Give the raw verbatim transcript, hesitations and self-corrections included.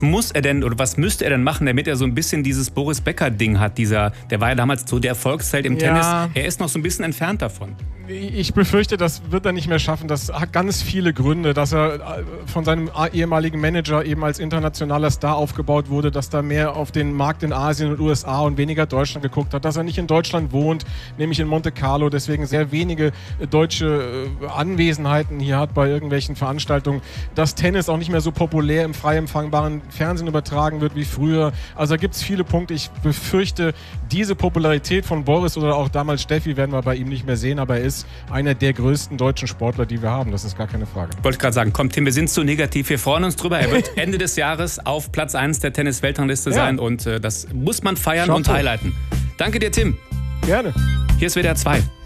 muss er denn oder was müsste er denn machen, damit er so ein bisschen dieses Boris Becker-Ding hat? Dieser, der war ja damals so der Erfolgsheld im Ja. Tennis. Er ist noch so ein bisschen entfernt davon. Ich befürchte, das wird er nicht mehr schaffen. Das hat ganz viele Gründe, dass er von seinem ehemaligen Manager eben als internationaler Star aufgebaut wurde, dass da mehr auf den Markt in Asien und U S A und weniger Deutschland geguckt hat, dass er nicht in Deutschland wohnt, nämlich in Monte Carlo, deswegen sehr wenige deutsche Anwesenheiten hier hat bei irgendwelchen Veranstaltungen, dass Tennis auch nicht mehr so populär im frei empfangbaren Fernsehen übertragen wird wie früher. Also da gibt es viele Punkte. Ich befürchte, diese Popularität von Boris oder auch damals Steffi werden wir bei ihm nicht mehr sehen, aber er ist einer der größten deutschen Sportler, die wir haben. Das ist gar keine Frage. Ich wollte gerade sagen, komm Tim, wir sind zu negativ. Wir freuen uns drüber. Er wird Ende des Jahres auf Platz eins der Tennis-Weltrangliste Ja. sein und äh, das muss man feiern Chapeau. und highlighten. Danke dir, Tim. Gerne. Hier ist W D R zwei.